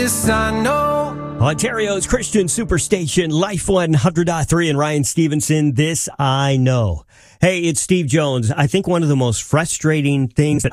Yes, I know. Ontario's Christian Superstation, Life 100.3, and Ryan Stevenson, This I Know. Hey, it's Steve Jones. I think one of the most frustrating things that